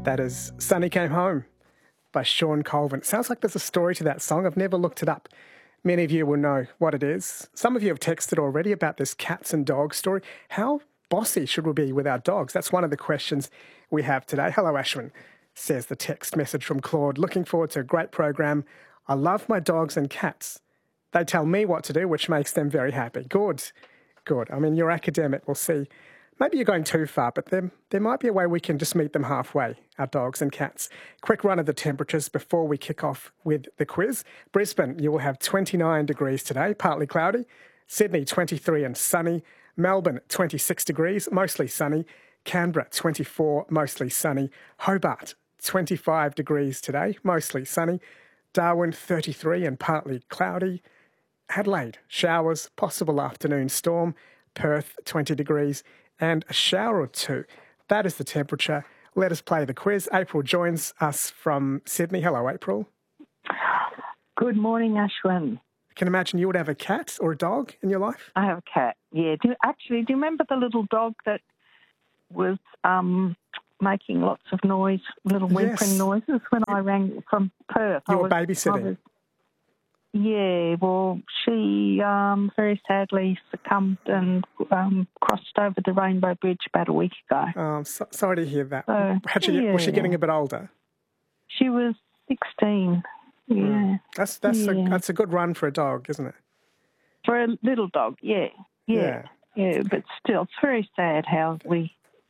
That is Sunny Came Home by Sean Colvin. It sounds like there's a story to that song. I've never looked it up. Many of you will know what it is. Some of you have texted already about this cats and dogs story. How bossy should we be with our dogs? That's one of the questions we have today. Hello, Ashwin, says the text message from Claude. Looking forward to a great program. I love my dogs and cats. They tell me what to do, which makes them very happy. Good. I mean, you're academic. We'll see. Maybe you're going too far, but there might be a way we can just meet them halfway, our dogs and cats. Quick run of the temperatures before we kick off with the quiz. Brisbane, you will have 29 degrees today, partly cloudy. Sydney, 23 and sunny. Melbourne, 26 degrees, mostly sunny. Canberra, 24, mostly sunny. Hobart, 25 degrees today, mostly sunny. Darwin, 33 and partly cloudy. Adelaide, showers, possible afternoon storm. Perth, 20 degrees. And a shower or two. That is the temperature. Let us play the quiz. April joins us from Sydney. Hello, April. Good morning, Ashwin. I can imagine you would have a cat or a dog in your life. I have a cat, yeah. Do you remember the little dog that was making lots of noise, little whimpering noises when I rang from Perth? You were babysitting. Yeah, well, she very sadly succumbed and crossed over the Rainbow Bridge about a week ago. Oh, I'm sorry to hear that. So, was she getting a bit older? She was 16, yeah. That's a good run for a dog, isn't it? For a little dog, yeah. But still, it's very sad how they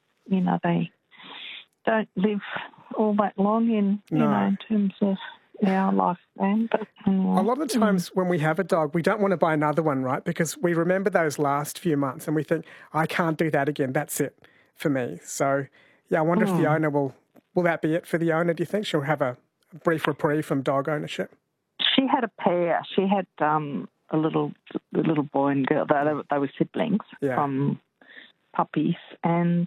don't live all that long in terms of our lifespan. But anyway. A lot of the times when we have a dog, we don't want to buy another one, right? Because we remember those last few months and we think, I can't do that again. That's it for me. So, yeah, I wonder if the owner will that be it for the owner? Do you think she'll have a brief reprieve from dog ownership? She had a pair. She had a little boy and girl. They were siblings from puppies, and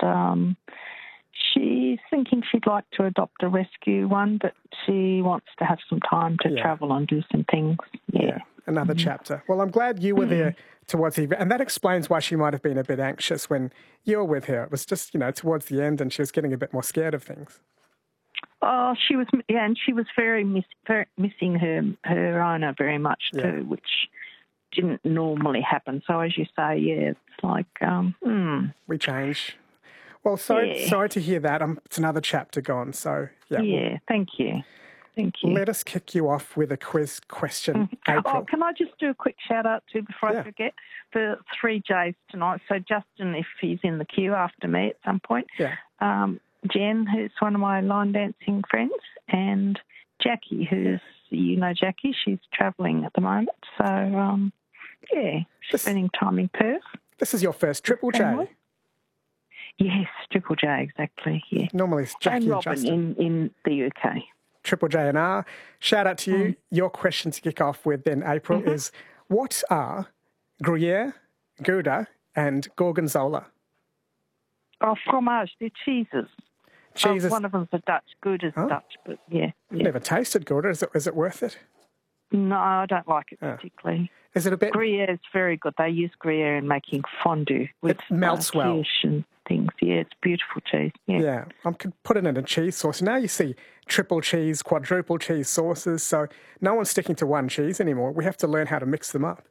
she's thinking she'd like to adopt a rescue one, but she wants to have some time to travel and do some things. Yeah. Another chapter. Well, I'm glad you were there towards the end, and that explains why she might have been a bit anxious when you were with her. It was just, towards the end, and she was getting a bit more scared of things. Oh, she was, and she was very missing her owner very much too, which didn't normally happen. So as you say, it's like we change. Well, sorry to hear that. It's another chapter gone. So thank you. Let us kick you off with a quiz question, April. Oh, can I just do a quick shout out too before I forget? The 3 J's tonight. So Justin, if he's in the queue after me at some point. Yeah. Jen, who's one of my line dancing friends, and Jackie, who's, Jackie, she's travelling at the moment. So, she's spending time in Perth. This is your first Triple J. Yes, Triple J, exactly, yeah. Normally it's Jackie and Robin Justin. in the UK. Triple J and R. Shout out to you. Your question to kick off with then, April, is what are Gruyere, Gouda and Gorgonzola? Oh, fromage, they're cheeses. Cheeses. One of them's a Dutch. Gouda's Dutch, but yeah. You've never tasted Gouda. Is it worth it? No, I don't like it particularly. Is it a bit... Gruyere is very good. They use Gruyere in making fondue with it melts well. Kirsch and things. Yeah, it's beautiful cheese. Yeah. I could put it in a cheese sauce. Now you see triple cheese, quadruple cheese sauces. So no one's sticking to one cheese anymore. We have to learn how to mix them up.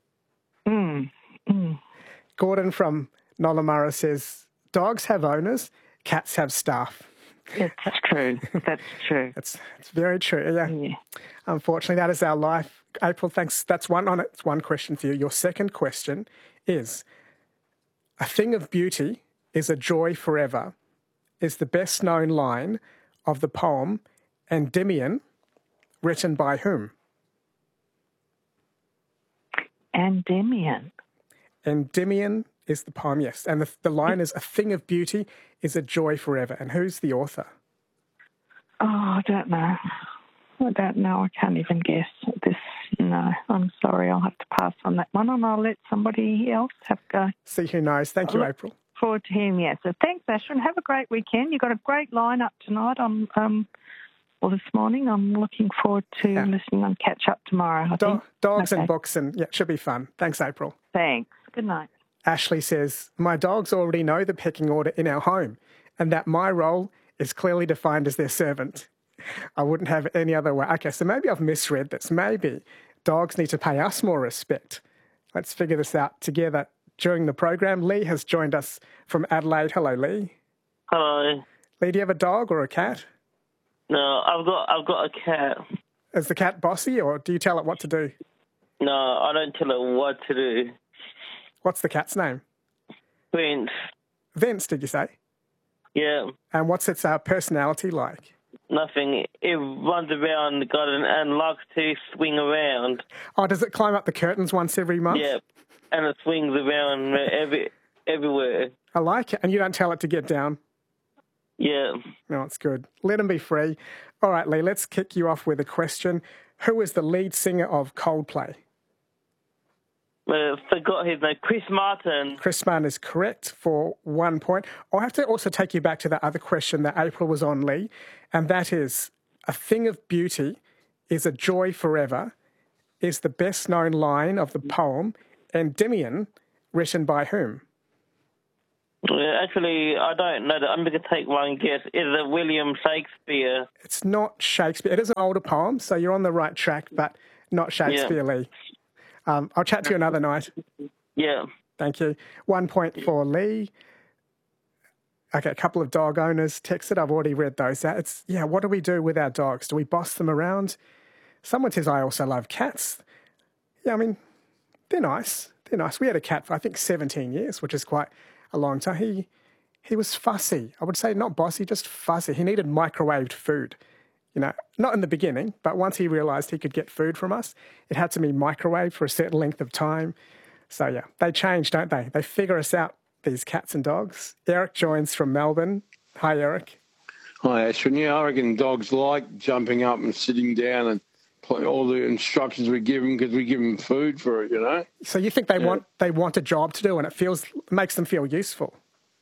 Gordon from Nollamurra says, dogs have owners, cats have staff. It's true. That's true. It's very true, yeah. Unfortunately, that is our life. April, thanks. That's one on it. It's one question for you. Your second question is, a thing of beauty is a joy forever is the best known line of the poem Endymion, written by whom? Endymion. Endymion is the poem, yes. And the line is, a thing of beauty is a joy forever. And who's the author? Oh, I don't know. I can't even guess this. No, I'm sorry. I'll have to pass on that one, and I'll let somebody else have a go. See who knows. Thank you, April. Forward to hearing the answer. Thanks, Ashwin. Have a great weekend. You've got a great lineup tonight this morning. I'm looking forward to listening on Catch Up tomorrow, I think. Dogs and books, and it should be fun. Thanks, April. Thanks. Good night. Ashley says, my dogs already know the pecking order in our home and that my role is clearly defined as their servant. I wouldn't have it any other way. Okay, so maybe I've misread this. Maybe dogs need to pay us more respect. Let's figure this out together during the program. Lee has joined us from Adelaide. Hello, Lee. Hello. Lee, do you have a dog or a cat? No, I've got a cat. Is the cat bossy, or do you tell it what to do? No, I don't tell it what to do. What's the cat's name? Vince. Vince, did you say? Yeah. And what's its personality like? Nothing. It runs around the garden and likes to swing around. Oh, does it climb up the curtains once every month? Yeah, and it swings around everywhere. I like it. And you don't tell it to get down? Yeah. No, it's good. Let him be free. All right, Lee, let's kick you off with a question. Who is the lead singer of Coldplay? Forgot his name. Chris Martin. Chris Martin is correct for 1 point. I'll have to also take you back to that other question that April was on, Lee, and that is, a thing of beauty is a joy forever, is the best-known line of the poem Endymion, written by whom? Actually, I don't know that. I'm going to take one guess. Is it William Shakespeare? It's not Shakespeare. It is an older poem, so you're on the right track, but not Shakespeare, Lee. I'll chat to you another night. Yeah. Thank you. 1 point for Lee. Okay, a couple of dog owners texted. I've already read those out. What do we do with our dogs? Do we boss them around? Someone says, I also love cats. Yeah, I mean, they're nice. They're nice. We had a cat for, I think, 17 years, which is quite a long time. He was fussy. I would say not bossy, just fussy. He needed microwaved food. You know, not in the beginning, but once he realised he could get food from us, it had to be microwaved for a certain length of time. So, yeah, they change, don't they? They figure us out, these cats and dogs. Eric joins from Melbourne. Hi, Eric. Hi, Ashwin. Yeah, I reckon dogs like jumping up and sitting down and all the instructions we give them because we give them food for it, you know. So you think they want a job to do and it makes them feel useful?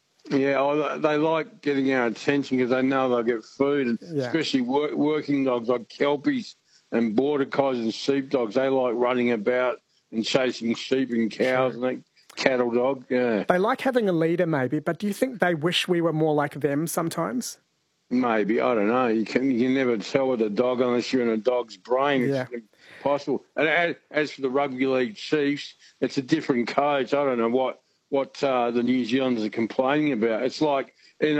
Yeah, they like getting our attention because they know they'll get food, and especially working dogs like Kelpies and Border Collies and sheepdogs. They like running about and chasing sheep and cows and cattle dog, yeah. They like having a leader maybe, but do you think they wish we were more like them sometimes? Maybe, I don't know. You can never tell with a dog unless you're in a dog's brain. It's impossible. And as for the Rugby League Chiefs, it's a different coach. I don't know what the New Zealanders are complaining about. It's like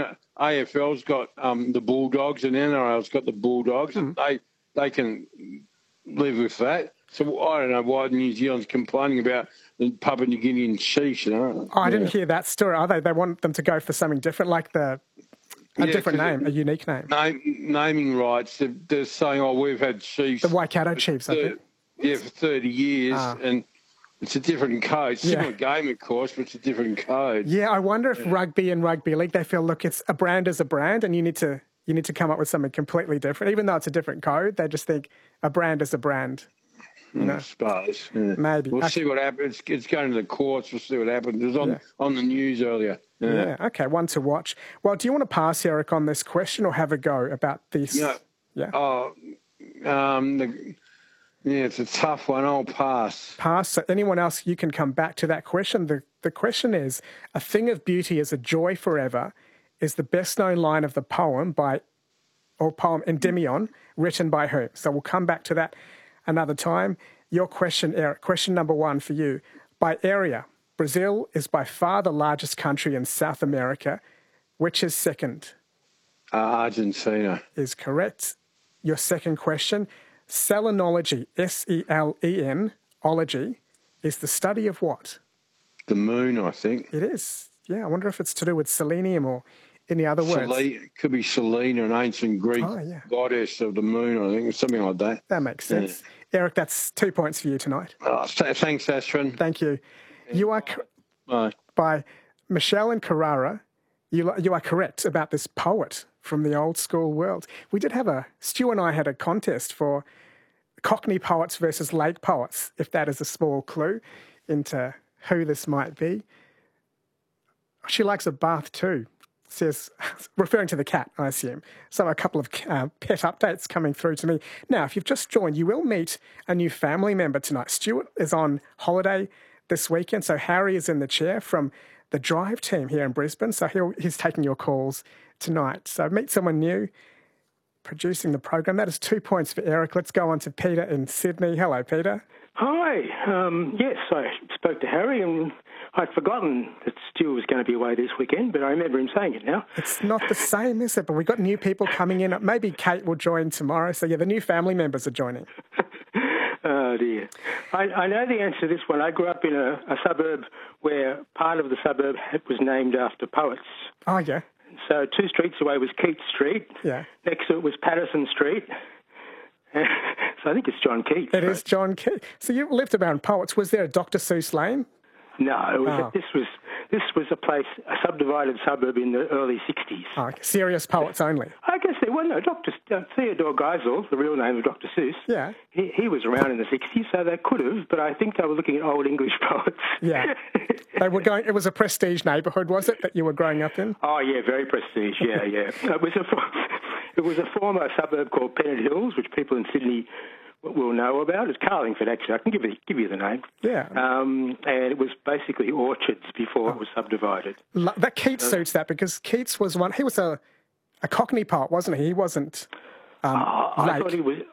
AFL's got the Bulldogs and NRL's got the Bulldogs. They can live with that. So I don't know why New Zealand's complaining about the Papua New Guinean Chiefs, you know. I didn't hear that story. Are they? They want them to go for something different, like a different name, a unique name. Naming rights. They're saying, we've had Chiefs. The Waikato Chiefs, I think. Yeah, for 30 years. And it's a different code. Similar game, of course, but it's a different code. Yeah, I wonder if rugby and rugby league, they feel, look, it's a brand is a brand, and you need to come up with something completely different. Even though it's a different code, they just think a brand is a brand. You know? I suppose. Yeah. Maybe. We'll see what happens. It's going to the courts. We'll see what happens. It was on the news earlier. Yeah, okay, one to watch. Well, do you want to pass, Eric, on this question or have a go about this? It's a tough one. I'll pass. Pass. So anyone else, you can come back to that question. The question is, a thing of beauty is a joy forever is the best-known line of the poem Endymion, written by whom? So we'll come back to that another time. Your question, Eric, question number 1 for you. By area, Brazil is by far the largest country in South America. Which is second? Argentina. Is correct. Your second question, selenology, S-E-L-E-N, ology, is the study of what? The moon, I think. It is. Yeah, I wonder if it's to do with selenium or any other words. It could be Selene, an ancient Greek goddess of the moon, I think, something like that. That makes sense. Yeah. Eric, that's 2 points for you tonight. Thanks, Ashwin. Thank you. You are by Michelle and Carrara. You are correct about this poet from the old school world. We did have Stu and I had a contest for Cockney poets versus Lake poets, if that is a small clue into who this might be. She likes a bath too, says, referring to the cat, I assume. So a couple of pet updates coming through to me. Now, if you've just joined, you will meet a new family member tonight. Stuart is on holiday this weekend, so Harry is in the chair from the Drive team here in Brisbane. So he's taking your calls tonight. So meet someone new producing the program. That is 2 points for Eric. Let's go on to Peter in Sydney. Hello, Peter. Hi. Yes, I spoke to Harry and I'd forgotten that Stu was going to be away this weekend, but I remember him saying it now. It's not the same, is it? But we've got new people coming in. Maybe Kate will join tomorrow. So, yeah, the new family members are joining. Oh, dear. I know the answer to this one. I grew up in a suburb where part of the suburb was named after poets. Oh, yeah. So 2 streets away was Keats Street. Yeah. Next to it was Patterson Street. So I think it's John Keats. It is John Keats. So you lived around poets. Was there a Dr. Seuss Lane? No, this was a place, a subdivided suburb in the early 60s. Oh, serious poets only. I guess there were no Theodore Geisel, the real name of Dr. Seuss. Yeah. He was around in the 60s, so they could have, but I think they were looking at old English poets. Yeah. They were going. It was a prestige neighbourhood, was it, that you were growing up in? Oh, yeah, very prestige, yeah. It was a former suburb called Pennant Hills, which people in Sydney will know about. It's Carlingford, actually. I can give you the name. Yeah. And it was basically orchards before it was subdivided. That Keats suits that, because Keats was he was a Cockney poet, wasn't he? He wasn't I thought he was...